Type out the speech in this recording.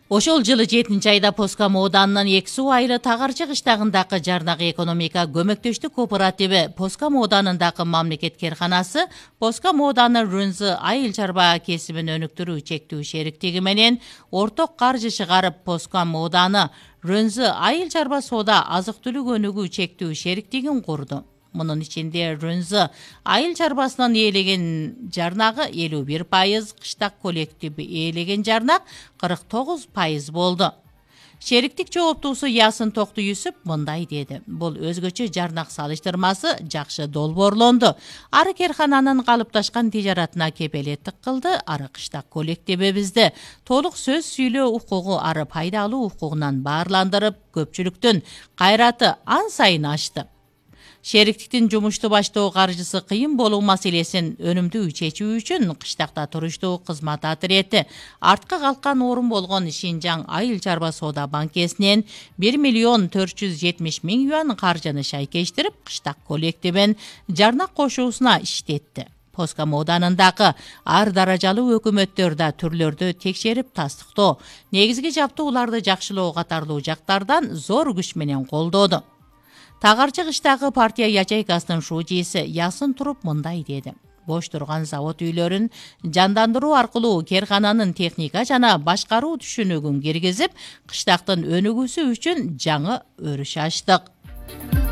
Ошол жылы 7-айда Поска мооданынын 2 суу айылы Тагарчы кыштагындагы Жарнак экономика көмөктөштүк кооперативи Поска мооданындагы мамлекет керканасы Поска мооданы Рүнзы айыл чарба кесибин өнүктүрүү чектүү шериктиги менен орток каржы чыгарып Поска мооданы Рүнзы айыл чарба соода азык түлүк өнүгүү чектүү шериктигин курду. Мунун ичинде Рүнзы айыл чарбасынын ээлеген жарнагы 51%, кыштак коллективи ээлеген жарнак 49% болду. Шериктик жооптуусу Ясын Токту Юсуп мындай деди. Бул өзгөчө жарнак салыштырмасы жакшы долбоорлонду. Ары керкананын калыпташкан тижаратына кепелеттик кылды. Ары кыштак коллективибизди толук сөз сүйлөө укугу ары пайдалуу укугунан баарландырып, көпчүлүктүн кайраты ан сайын ашты. Шериктиктин жумушту баштоо каржысы кыйын болуу маселесин өнүмдүү чечүү үчүн кыштакта туруштуу кызмат отирети артка калкан орун болгон Шинжаң айыл чарба соода банкесинен 1.470.000 юан каржыны шайкештирип, кыштак коллективин жарнак кошуусуна иштетти. Поска мооданындагы ар даражалуу өкмөттөр да түрлөрдү текшерип тастыктоо, негизги жабдууларды жакшылоо катарлуу жактардан зор күч менен колдоду. Тагарчы кыштагы партия ячейкасынын шужиси Ясын туруп мындай деди. Бош турган завод үйлөрүн жандандыруу аркылуу керкананын техника жана башкаруу түшүнүгүн киргизип, кыштактын өнүгүүсү үчүн жаңы өрүш ачтык.